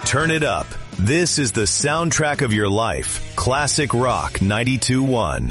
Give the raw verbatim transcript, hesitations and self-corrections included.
Turn it up. This is the soundtrack of your life. Classic Rock ninety-two point one.